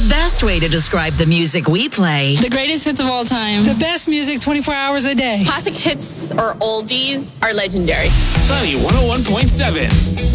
best way to describe the music we play. The greatest hits of all time. The best music 24 hours a day. Classic hits or oldies are legendary. Sunny 101.7.